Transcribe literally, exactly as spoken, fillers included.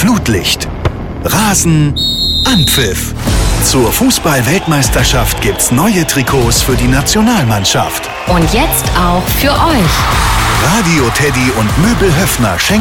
Flutlicht. Rasen, Anpfiff. Zur Fußball-Weltmeisterschaft gibt's neue Trikots für die Nationalmannschaft. Und jetzt auch für euch. Radio Teddy und Möbel Höffner schenken